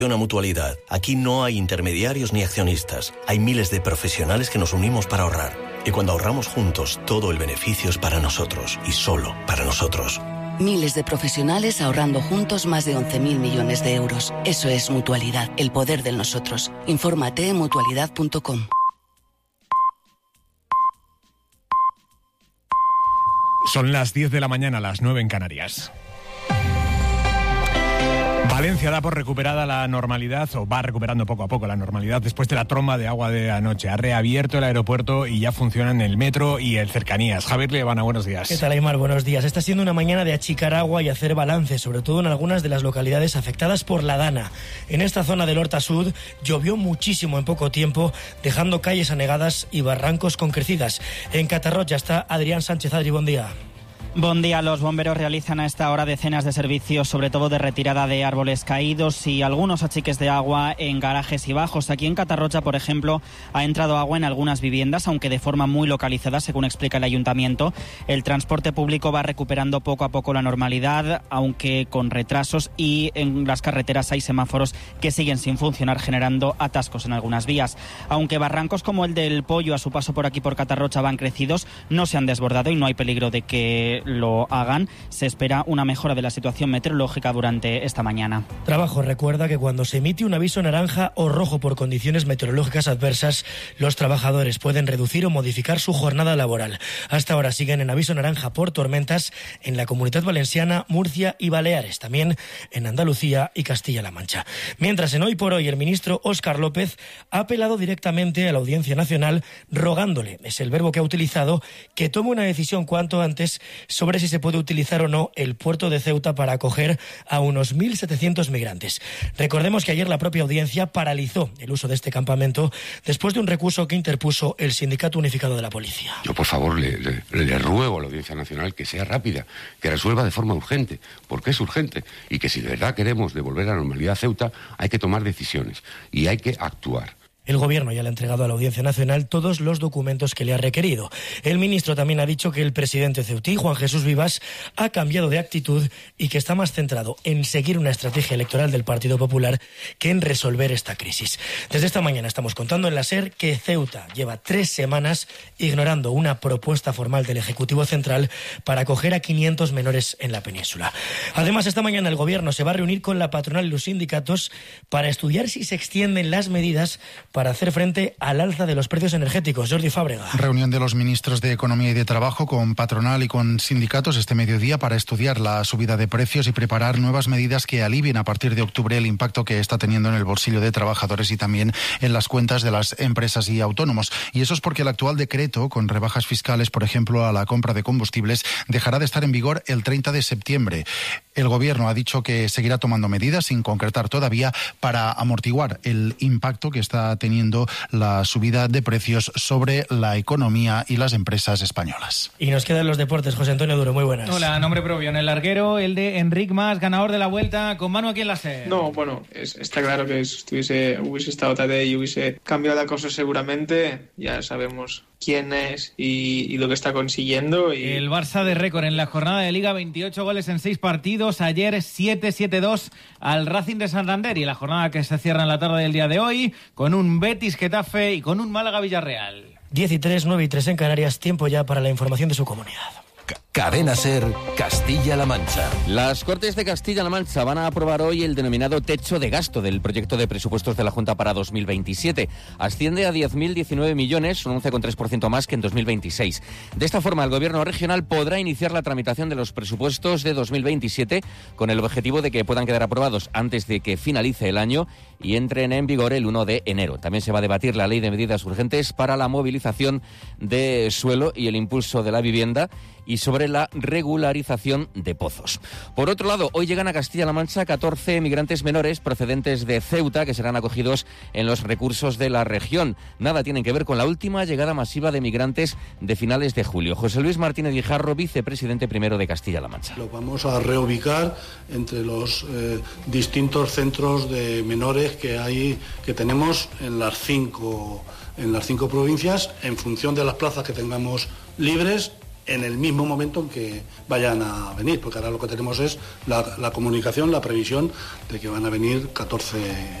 Una Mutualidad. Aquí no hay intermediarios ni accionistas. Hay miles de profesionales que nos unimos para ahorrar. Y cuando ahorramos juntos, todo el beneficio es para nosotros y solo para nosotros. Miles de profesionales ahorrando juntos más de 11.000 millones de euros. Eso es Mutualidad, el poder del nosotros. Infórmate en mutualidad.com. Son las 10 de la mañana, las 9 en Canarias. Valencia da por recuperada la normalidad, o va recuperando poco a poco la normalidad después de la tromba de agua de anoche. Ha reabierto el aeropuerto y ya funcionan el metro y el cercanías. Javier Levana, buenos días. ¿Qué tal, Aymar? Buenos días. Está siendo una mañana de achicar agua y hacer balance, sobre todo en algunas de las localidades afectadas por la Dana. En esta zona del Horta Sud llovió muchísimo en poco tiempo, dejando calles anegadas y barrancos con crecidas. En Catarroja está Adrián Sánchez. Adri, buen día. Buen día. Los bomberos realizan a esta hora decenas de servicios, sobre todo de retirada de árboles caídos y algunos achiques de agua en garajes y bajos. Aquí en Catarroja, por ejemplo, ha entrado agua en algunas viviendas, aunque de forma muy localizada, según explica el ayuntamiento. El transporte público va recuperando poco a poco la normalidad, aunque con retrasos, y en las carreteras hay semáforos que siguen sin funcionar, generando atascos en algunas vías. Aunque barrancos como el del Pollo a su paso por aquí por Catarroja van crecidos, no se han desbordado y no hay peligro de que lo hagan. Se espera una mejora de la situación meteorológica durante esta mañana. Trabajo recuerda que cuando se emite un aviso naranja o rojo por condiciones meteorológicas adversas, los trabajadores pueden reducir o modificar su jornada laboral. Hasta ahora siguen en aviso naranja por tormentas en la Comunidad Valenciana, Murcia y Baleares, también en Andalucía y Castilla-La Mancha. Mientras en Hoy por Hoy el ministro Óscar López ha apelado directamente a la Audiencia Nacional rogándole, es el verbo que ha utilizado, que tome una decisión cuanto antes sobre si se puede utilizar o no el puerto de Ceuta para acoger a unos 1.700 migrantes. Recordemos que ayer la propia audiencia paralizó el uso de este campamento después de un recurso que interpuso el Sindicato Unificado de la Policía. Yo, por favor, le ruego a la Audiencia Nacional que sea rápida, que resuelva de forma urgente, porque es urgente, y que si de verdad queremos devolver la normalidad a Ceuta, hay que tomar decisiones y hay que actuar. El Gobierno ya le ha entregado a la Audiencia Nacional todos los documentos que le ha requerido. El ministro también ha dicho que el presidente ceutí, Juan Jesús Vivas, ha cambiado de actitud y que está más centrado en seguir una estrategia electoral del Partido Popular que en resolver esta crisis. Desde esta mañana estamos contando en la SER que Ceuta lleva 3 semanas ignorando una propuesta formal del Ejecutivo Central para acoger a 500 menores en la península. Además, esta mañana el Gobierno se va a reunir con la patronal y los sindicatos para estudiar si se extienden las medidas para hacer frente al alza de los precios energéticos. Jordi Fábrega. Reunión de los ministros de Economía y de Trabajo con patronal y con sindicatos este mediodía para estudiar la subida de precios y preparar nuevas medidas que alivien a partir de octubre el impacto que está teniendo en el bolsillo de trabajadores y también en las cuentas de las empresas y autónomos. Y eso es porque el actual decreto, con rebajas fiscales, por ejemplo, a la compra de combustibles, dejará de estar en vigor el 30 de septiembre. El Gobierno ha dicho que seguirá tomando medidas, sin concretar todavía, para amortiguar el impacto que está teniendo la subida de precios sobre la economía y las empresas españolas. Y nos quedan los deportes. José Antonio Duro, muy buenas. Hola, nombre propio en el larguero, el de Enric Mas, ganador de la Vuelta, con Manu aquí en la SER. No, bueno, está claro que si hubiese estado Tadej y hubiese cambiado la cosa seguramente, ya sabemos quién es y lo que está consiguiendo. El Barça de récord en la jornada de Liga, 28 goles en 6 partidos, ayer 7-7-2 al Racing de Santander, y la jornada que se cierra en la tarde del día de hoy con un Betis Getafe y con un Málaga Villarreal. 10:03, 9:03 en Canarias, tiempo ya para la información de su comunidad. Cadena SER, Castilla-La Mancha. Las Cortes de Castilla-La Mancha van a aprobar hoy el denominado techo de gasto del proyecto de presupuestos de la Junta para 2027. Asciende a 10.019 millones, un 11,3% más que en 2026. De esta forma, el Gobierno regional podrá iniciar la tramitación de los presupuestos de 2027 con el objetivo de que puedan quedar aprobados antes de que finalice el año y entren en vigor el 1 de enero. También se va a debatir la Ley de Medidas Urgentes para la movilización de suelo y el impulso de la vivienda, y sobre la regularización de pozos. Por otro lado, hoy llegan a Castilla-La Mancha 14 migrantes menores procedentes de Ceuta que serán acogidos en los recursos de la región. Nada tienen que ver con la última llegada masiva de migrantes de finales de julio. José Luis Martínez Guijarro, vicepresidente primero de Castilla-La Mancha. Lo vamos a reubicar entre los distintos centros de menores que tenemos en las cinco provincias, en función de las plazas que tengamos libres. en el mismo momento en que vayan a venir, porque ahora lo que tenemos es la comunicación, la previsión de que van a venir 14